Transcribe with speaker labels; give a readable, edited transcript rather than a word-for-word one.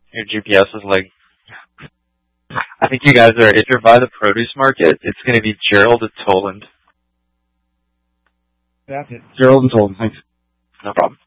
Speaker 1: Your GPS is like, I think you guys are, if you're by the produce market, it's going to be Gerald at Toland.
Speaker 2: That's it. Gerald and Toland, thanks.
Speaker 1: No problem.